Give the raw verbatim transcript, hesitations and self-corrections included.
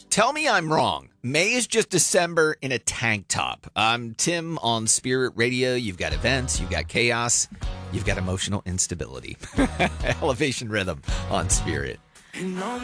Tell me I'm wrong. May is just December in a tank top. I'm Tim on Spirit Radio. You've got events, you've got chaos, you've got emotional instability. Elevation Rhythm on Spirit. You know